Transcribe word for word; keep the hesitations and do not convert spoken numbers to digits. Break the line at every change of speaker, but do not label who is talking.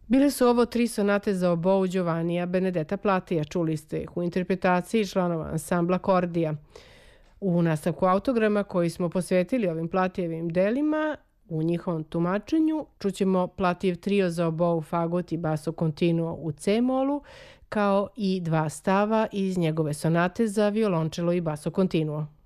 Bile su ovo tri sonate za obou Giovannija Benedetta Platija, čuli ste ih u interpretaciji članova ansambla Kordija. U nastavku autograma koji smo posvetili ovim Platijevim delima, u njihovom tumačenju čućemo Platijev trio za obou, fagot i basso continuo u C-molu, kao i dva stava iz njegove sonate za violončelo i basso continuo.